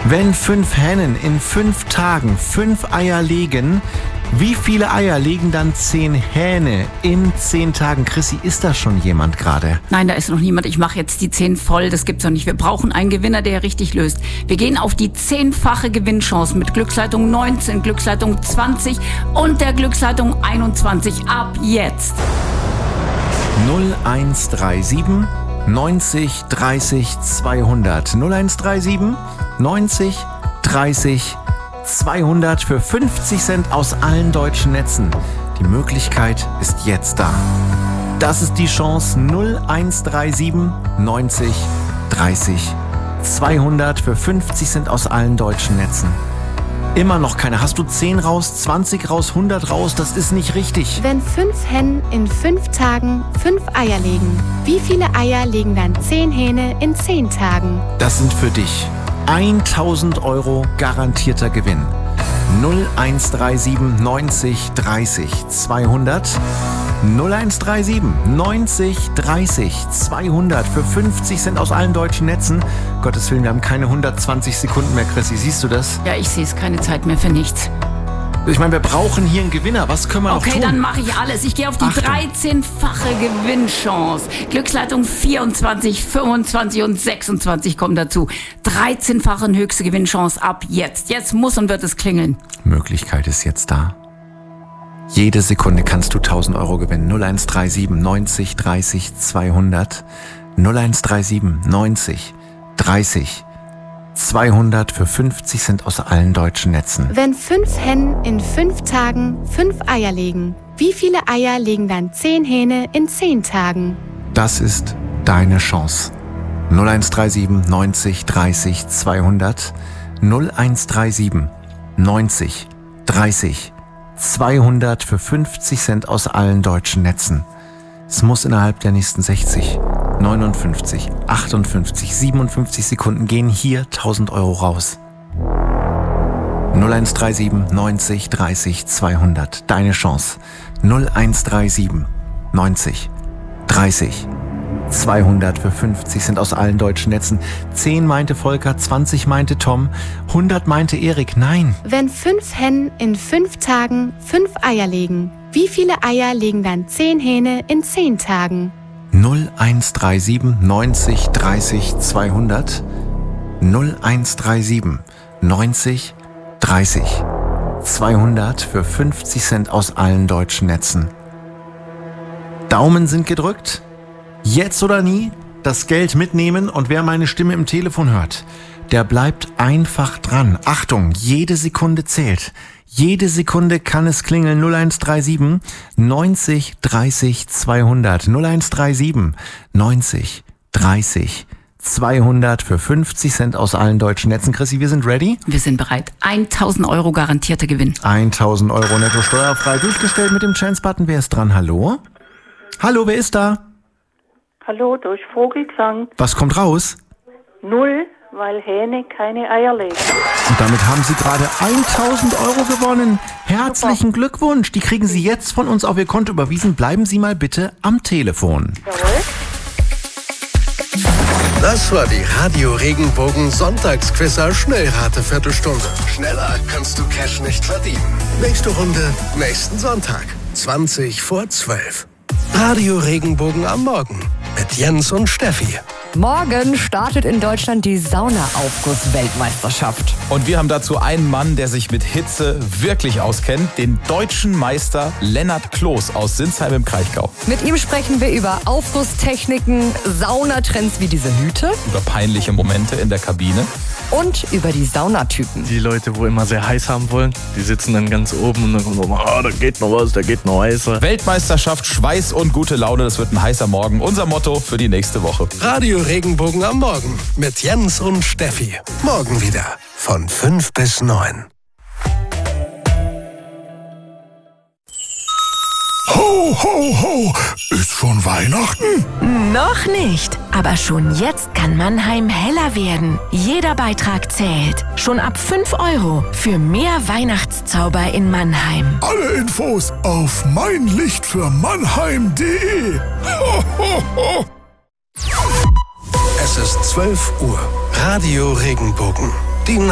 Wenn 5 Hennen in 5 Tagen 5 Eier legen, wie viele Eier legen dann 10 Hähne in 10 Tagen? Chrissy, ist da schon jemand gerade? Nein, da ist noch niemand. Ich mache jetzt die 10 voll. Das gibt's doch nicht. Wir brauchen einen Gewinner, der richtig löst. Wir gehen auf die 10-fache Gewinnchance mit Glücksleitung 19, Glücksleitung 20 und der Glücksleitung 21. Ab jetzt. 0137 90 30 200. 0137 90 30 200 für 50 Cent aus allen deutschen Netzen. Die Möglichkeit ist jetzt da. Das ist die Chance. 0137 90 30 200 für 50 Cent aus allen deutschen Netzen. Immer noch keine. Hast du 10 raus, 20 raus, 100 raus? Das ist nicht richtig. Wenn 5 Hennen in 5 Tagen 5 Eier legen, wie viele Eier legen dann 10 Hähne in 10 Tagen? Das sind für dich 1.000 € garantierter Gewinn. 0137 90 30 200. 0137 90 30 200 für 50 Cent aus allen deutschen Netzen. Gottes Willen, wir haben keine 120 Sekunden mehr, Chrissy. Siehst du das? Ja, ich sehe es. Keine Zeit mehr für nichts. Ich meine, wir brauchen hier einen Gewinner. Was können wir noch tun? Okay, dann mache ich alles. Ich gehe auf die 13-fache Gewinnchance. Glücksleitung 24, 25 und 26 kommen dazu. 13-fache höchste Gewinnchance ab jetzt. Jetzt muss und wird es klingeln. Möglichkeit ist jetzt da. Jede Sekunde kannst du 1.000 € gewinnen. 0137 90 30 200. 0137 90 30 200 für 50 Cent aus allen deutschen Netzen. Wenn 5 Hennen in 5 Tagen 5 Eier legen, wie viele Eier legen dann 10 Hähne in 10 Tagen? Das ist deine Chance. 0137 90 30 200. 0137 90 30 200 für 50 Cent aus allen deutschen Netzen. Es muss innerhalb der nächsten 60, 59, 58, 57 Sekunden gehen hier 1.000 € raus. 0137 90 30 200. Deine Chance. 0137 90 30 200 für 50 Cent aus allen deutschen Netzen. 10 meinte Volker, 20 meinte Tom, 100 meinte Erik. Nein. Wenn 5 Hennen in 5 Tagen 5 Eier legen, wie viele Eier legen dann 10 Hähne in 10 Tagen? 0137 90 30 200. 0137 90 30 200 für 50 Cent aus allen deutschen Netzen. Daumen sind gedrückt. Jetzt oder nie das Geld mitnehmen und wer meine Stimme im Telefon hört, der bleibt einfach dran. Achtung, jede Sekunde zählt. Jede Sekunde kann es klingeln. 0137 90 30 200. 0137 90 30 200 für 50 Cent aus allen deutschen Netzen. Chrissy, wir sind ready? Wir sind bereit. 1.000 € garantierter Gewinn. 1.000 € netto steuerfrei durchgestellt mit dem Chance-Button. Wer ist dran? Hallo? Hallo, wer ist da? Hallo, durch Vogelgesang. Was kommt raus? 0, weil Hähne keine Eier legen. Und damit haben Sie gerade 1.000 € gewonnen. Herzlichen Glückwunsch. Die kriegen Sie jetzt von uns auf Ihr Konto überwiesen. Bleiben Sie mal bitte am Telefon. Jawohl. Das war die Radio Regenbogen Sonntagsquizzer Schnellrate Viertelstunde. Schneller kannst du Cash nicht verdienen. Nächste Runde, nächsten Sonntag, 20 vor 12. Radio Regenbogen am Morgen mit Jens und Steffi. Morgen startet in Deutschland die Saunaaufguss-Weltmeisterschaft. Und wir haben dazu einen Mann, der sich mit Hitze wirklich auskennt, den deutschen Meister Lennart Kloß aus Sinsheim im Kraichgau. Mit ihm sprechen wir über Aufgusstechniken, Saunatrends wie diese Hüte Über peinliche Momente in der Kabine. und über die Saunatypen. Die Leute, wo immer sehr heiß haben wollen, die sitzen dann ganz oben und dann kommt so, da geht noch was, da geht noch heißer. Weltmeisterschaft, Schweiß und gute Laune, das wird ein heißer Morgen. Unser Motto für die nächste Woche. Radio Regenbogen am Morgen mit Jens und Steffi. Morgen wieder von 5 bis 9. Ho, ho, ho! Ist schon Weihnachten? Noch nicht, aber schon jetzt kann Mannheim heller werden. Jeder Beitrag zählt. Schon ab 5 € für mehr Weihnachtszauber in Mannheim. Alle Infos auf meinlichtfürmannheim.de. Ho, ho, ho! Es ist 12 Uhr. Radio Regenbogen. Die